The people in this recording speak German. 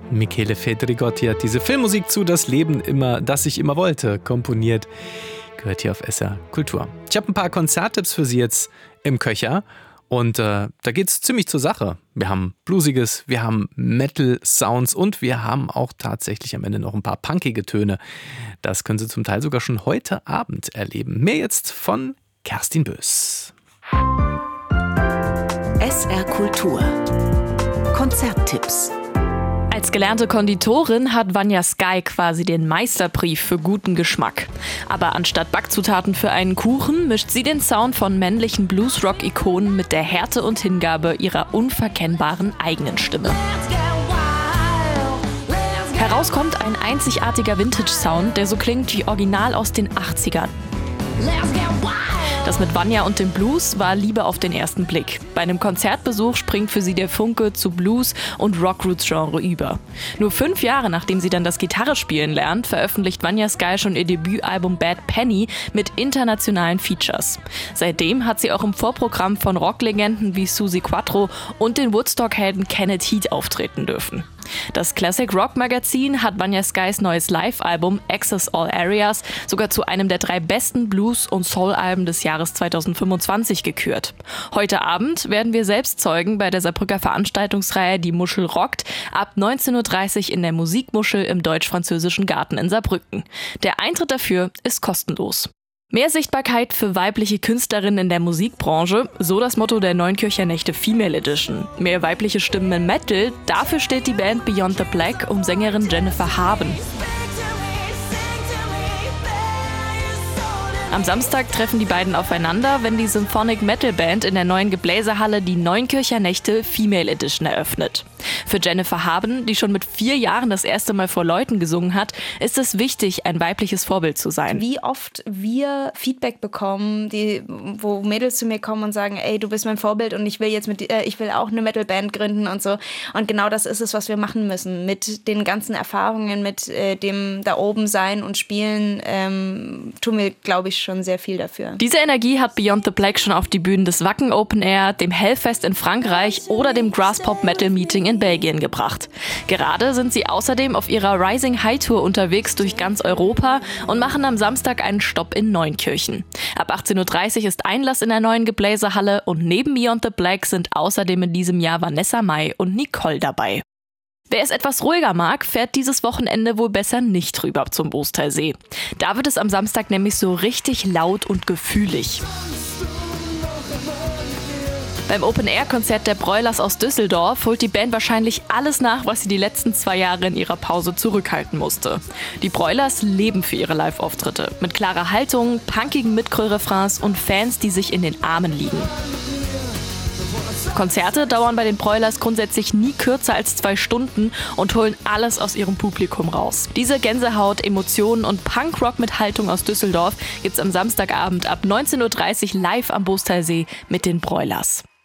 Michele Fedrigotti hat diese Filmmusik zu Das Leben immer, das ich immer wollte, komponiert. Gehört hier auf SR Kultur. Ich habe ein paar Konzerttipps für Sie jetzt im Köcher. Und da geht's ziemlich zur Sache. Wir haben Bluesiges, wir haben Metal-Sounds und wir haben auch tatsächlich am Ende noch ein paar punkige Töne. Das können Sie zum Teil sogar schon heute Abend erleben. Mehr jetzt von Kerstin Bös. SR Kultur. Konzerttipps. Als gelernte Konditorin hat Vanja Sky quasi den Meisterbrief für guten Geschmack. Aber anstatt Backzutaten für einen Kuchen mischt sie den Sound von männlichen Bluesrock-Ikonen mit der Härte und Hingabe ihrer unverkennbaren eigenen Stimme. Herauskommt ein einzigartiger Vintage-Sound, der so klingt wie original aus den 80ern. Das mit Vanja und dem Blues war Liebe auf den ersten Blick. Bei einem Konzertbesuch springt für sie der Funke zu Blues- und Rock-Roots-Genre über. Nur 5 Jahre nachdem sie dann das Gitarrespielen lernt, veröffentlicht Vanja Sky schon ihr Debütalbum Bad Penny mit internationalen Features. Seitdem hat sie auch im Vorprogramm von Rocklegenden wie Suzi Quatro und den Woodstock-Helden Kenneth Heat auftreten dürfen. Das Classic Rock Magazin hat Vanja Skys neues Live-Album Access All Areas sogar zu einem der 3 besten Blues- und Soul-Alben des Jahres 2025 gekürt. Heute Abend werden wir selbst Zeugen bei der Saarbrücker Veranstaltungsreihe Die Muschel rockt ab 19.30 Uhr in der Musikmuschel im Deutsch-Französischen Garten in Saarbrücken. Der Eintritt dafür ist kostenlos. Mehr Sichtbarkeit für weibliche Künstlerinnen in der Musikbranche, so das Motto der Neunkircher Nächte Female Edition. Mehr weibliche Stimmen im Metal, dafür steht die Band Beyond the Black um Sängerin Jennifer Haben. Am Samstag treffen die beiden aufeinander, wenn die Symphonic Metal Band in der neuen Gebläsehalle die Neunkircher Nächte Female Edition eröffnet. Für Jennifer Haben, die schon mit 4 Jahren das erste Mal vor Leuten gesungen hat, ist es wichtig, ein weibliches Vorbild zu sein. Wie oft wir Feedback bekommen, wo Mädels zu mir kommen und sagen, ey, du bist mein Vorbild und ich will auch eine Metal-Band gründen und so. Und genau das ist es, was wir machen müssen. Mit den ganzen Erfahrungen, mit dem da oben sein und spielen, tun wir, glaube ich, schon sehr viel dafür. Diese Energie hat Beyond the Black schon auf die Bühnen des Wacken Open Air, dem Hellfest in Frankreich oder dem Graspop Metal Meeting in Belgien gebracht. Gerade sind sie außerdem auf ihrer Rising High Tour unterwegs durch ganz Europa und machen am Samstag einen Stopp in Neunkirchen. Ab 18.30 Uhr ist Einlass in der neuen Gebläsehalle und neben Beyond the Black sind außerdem in diesem Jahr Vanessa Mai und Nicole dabei. Wer es etwas ruhiger mag, fährt dieses Wochenende wohl besser nicht rüber zum Ostersee. Da wird es am Samstag nämlich so richtig laut und gefühlig. Beim Open-Air-Konzert der Broilers aus Düsseldorf holt die Band wahrscheinlich alles nach, was sie die letzten 2 Jahre in ihrer Pause zurückhalten musste. Die Broilers leben für ihre Live-Auftritte. Mit klarer Haltung, punkigen Mitchorefrains und Fans, die sich in den Armen liegen. Konzerte dauern bei den Broilers grundsätzlich nie kürzer als 2 Stunden und holen alles aus ihrem Publikum raus. Diese Gänsehaut, Emotionen und Punkrock mit Haltung aus Düsseldorf gibt's am Samstagabend ab 19.30 Uhr live am Boostalsee mit den Broilers.